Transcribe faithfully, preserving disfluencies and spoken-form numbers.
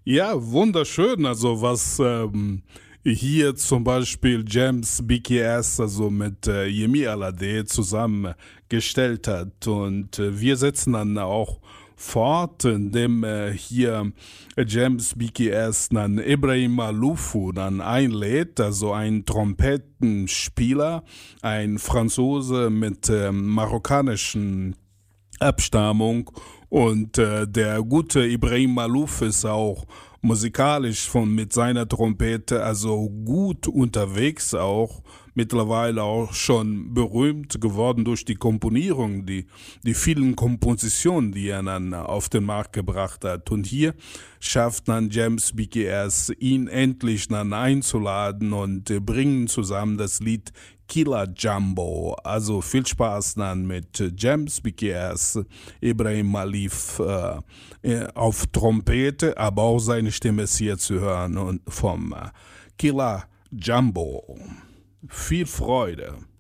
Ja, wunderschön. Also was ähm, hier zum Beispiel James B K S also mit äh, Yemi Alade zusammengestellt hat. Und äh, wir setzen dann auch fort, indem äh, hier James B K S dann Ibrahim Maloufu dann einlädt, also ein Trompetenspieler, ein Franzose mit ähm, marokkanischen Abstammung und äh, der gute Ibrahim Malouf ist auch musikalisch von mit seiner Trompete also gut unterwegs auch mittlerweile auch schon berühmt geworden durch die Komponierung, die, die vielen Kompositionen, die er dann auf den Markt gebracht hat. Und hier schafft dann James B K S, ihn endlich dann einzuladen und äh, bringen zusammen das Lied Killer Jumbo. Also viel Spaß dann mit äh, James B K S, Ibrahim Malouf äh, äh, auf Trompete, aber auch seine Stimme ist hier zu hören und vom äh, Killer Jumbo. Viel Freude.